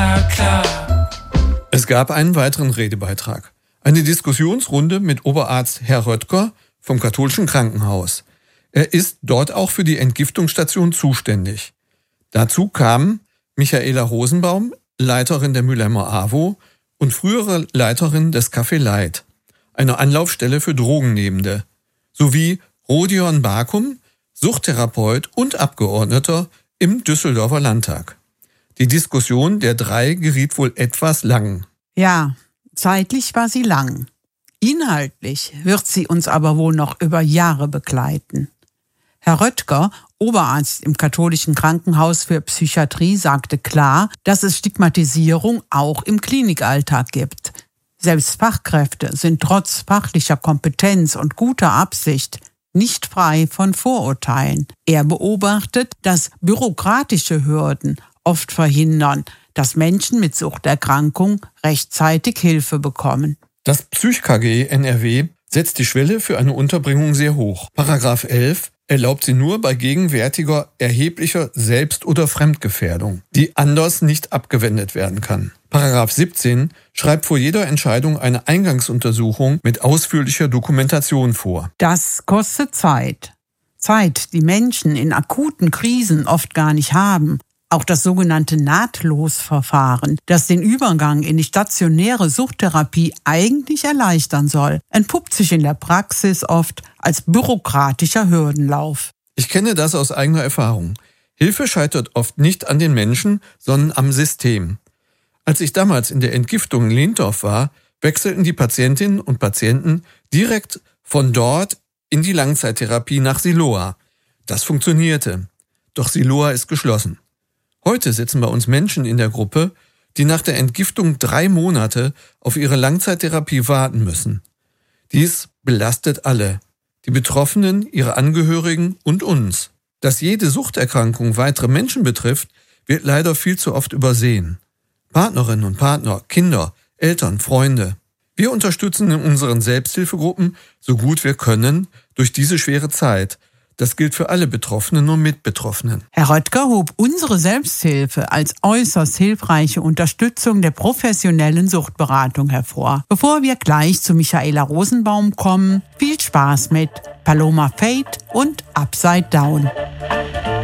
Wasserklar. Es gab einen weiteren Redebeitrag. Eine Diskussionsrunde mit Oberarzt Herr Röttger vom katholischen Krankenhaus. Er ist dort auch für die Entgiftungsstation zuständig. Dazu kamen Michaela Rosenbaum, Leiterin der Mülheimer AWO und frühere Leiterin des Café Light, eine Anlaufstelle für Drogennehmende, sowie Rodion Bakum, Suchttherapeut und Abgeordneter im Düsseldorfer Landtag. Die Diskussion der drei geriet wohl etwas lang. Ja, zeitlich war sie lang. Inhaltlich wird sie uns aber wohl noch über Jahre begleiten. Herr Röttger, Oberarzt im katholischen Krankenhaus für Psychiatrie, sagte klar, dass es Stigmatisierung auch im Klinikalltag gibt. Selbst Fachkräfte sind trotz fachlicher Kompetenz und guter Absicht nicht frei von Vorurteilen. Er beobachtet, dass bürokratische Hürden oft verhindern, dass Menschen mit Suchterkrankung rechtzeitig Hilfe bekommen. Das PsychKG NRW setzt die Schwelle für eine Unterbringung sehr hoch. Paragraph 11 erlaubt sie nur bei gegenwärtiger erheblicher Selbst- oder Fremdgefährdung, die anders nicht abgewendet werden kann. Paragraph 17 schreibt vor jeder Entscheidung eine Eingangsuntersuchung mit ausführlicher Dokumentation vor. Das kostet Zeit. Zeit, die Menschen in akuten Krisen oft gar nicht haben. Auch das sogenannte Nahtlosverfahren, das den Übergang in die stationäre Suchttherapie eigentlich erleichtern soll, entpuppt sich in der Praxis oft als bürokratischer Hürdenlauf. Ich kenne das aus eigener Erfahrung. Hilfe scheitert oft nicht an den Menschen, sondern am System. Als ich damals in der Entgiftung in Lehndorf war, wechselten die Patientinnen und Patienten direkt von dort in die Langzeittherapie nach Siloa. Das funktionierte. Doch Siloa ist geschlossen. Heute sitzen bei uns Menschen in der Gruppe, die nach der Entgiftung 3 Monate auf ihre Langzeittherapie warten müssen. Dies belastet alle, die Betroffenen, ihre Angehörigen und uns. Dass jede Suchterkrankung weitere Menschen betrifft, wird leider viel zu oft übersehen. Partnerinnen und Partner, Kinder, Eltern, Freunde. Wir unterstützen in unseren Selbsthilfegruppen, so gut wir können, durch diese schwere Zeit. Das gilt für alle Betroffenen und Mitbetroffenen. Herr Röttger hob unsere Selbsthilfe als äußerst hilfreiche Unterstützung der professionellen Suchtberatung hervor. Bevor wir gleich zu Michaela Rosenbaum kommen, viel Spaß mit Paloma Faith und Upside Down.